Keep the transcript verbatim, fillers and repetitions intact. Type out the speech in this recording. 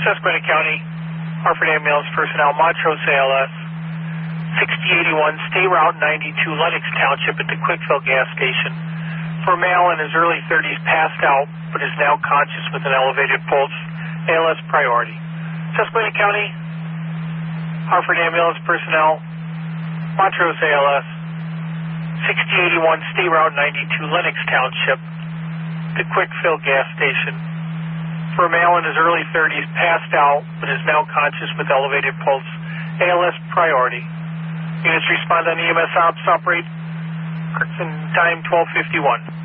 Susquehanna County, Hartford Ambulance Personnel, Montrose A L S, sixty eighty-one, State Route ninety-two, Lennox Township at the Quickfill gas station. For a male in his early thirties, passed out, but is now conscious with an elevated pulse. A L S priority. Susquehanna County, Hartford Ambulance Personnel, Montrose A L S, sixty eighty-one, State Route ninety-two, Lennox Township, the Quickfill gas station. For a male in his early thirties, passed out, but is now conscious with elevated pulse. A L S priority. Units respond on E M S ops, operate. Time twelve fifty-one.